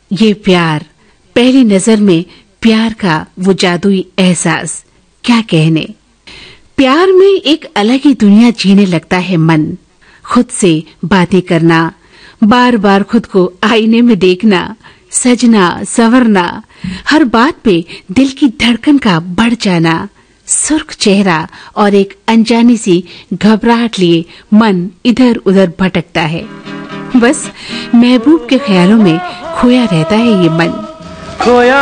ये प्यार, पहली नजर में प्यार का वो जादुई एहसास, क्या कहने। प्यार में एक अलग ही दुनिया जीने लगता है मन। खुद से बातें करना, बार बार खुद को आईने में देखना, सजना संवरना, हर बात पे दिल की धड़कन का बढ़ जाना, सुर्ख चेहरा और एक अनजानी सी घबराहट लिए मन इधर उधर भटकता है। बस महबूब के ख्यालों में खोया रहता है ये मन।